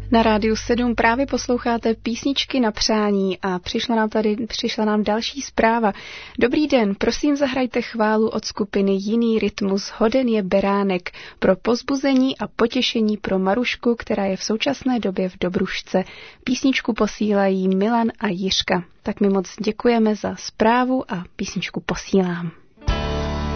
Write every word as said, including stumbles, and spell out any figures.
Na Rádiu sedm právě posloucháte písničky na přání a přišla nám tady přišla nám další zpráva. Dobrý den, prosím zahrajte chválu od skupiny Jiný rytmus, hoden je beránek, pro pozbuzení a potěšení pro Marušku, která je v současné době v Dobrušce. Písničku posílají Milan a Jiřka. Tak mi moc děkujeme za zprávu a písničku posílám.